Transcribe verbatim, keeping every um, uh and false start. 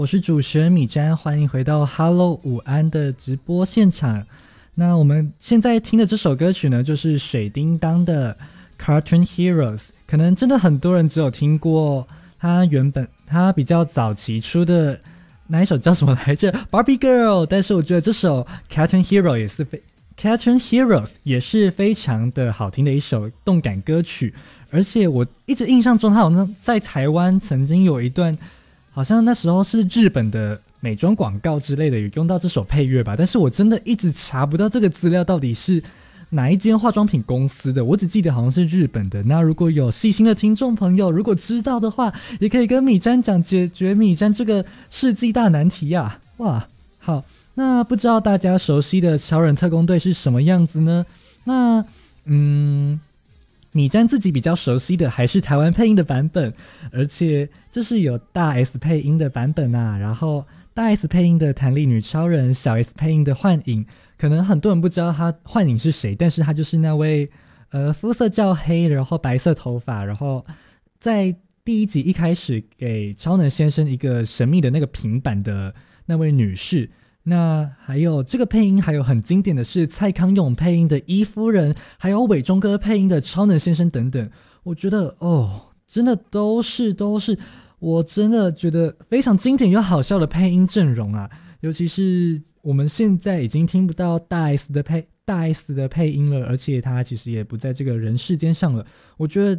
我是主持人米詹，欢迎回到 Hello 午安的直播现场。那我们现在听的这首歌曲呢，就是水叮当的 Cartoon Heroes。可能真的很多人只有听过他原本他比较早期出的那一首叫什么来着 Barbie Girl， 但是我觉得这首 Cartoon Hero 也是非 Cartoon Heroes 也是非常的好听的一首动感歌曲。而且我一直印象中他好像在台湾曾经有一段，好像那时候是日本的美妆广告之类的有用到这首配乐吧，但是我真的一直查不到这个资料到底是哪一间化妆品公司的，我只记得好像是日本的。那如果有细心的听众朋友如果知道的话，也可以跟米詹讲，解决米詹这个世纪大难题啊。哇，好，那不知道大家熟悉的超人特工队是什么样子呢？那嗯米詹自己比较熟悉的还是台湾配音的版本，而且这是有大 S 配音的版本啊，然后大 S 配音的弹力女超人，小 S 配音的幻影。可能很多人不知道他幻影是谁，但是他就是那位呃肤色较黑，然后白色头发，然后在第一集一开始给超能先生一个神秘的那个平板的那位女士。那还有这个配音还有很经典的是蔡康永配音的伊夫人，还有伟忠哥配音的超能先生等等。我觉得哦真的都是都是我真的觉得非常经典又好笑的配音阵容啊。尤其是我们现在已经听不到大 S 的配大 S 的配音了，而且他其实也不在这个人世间上了。我觉得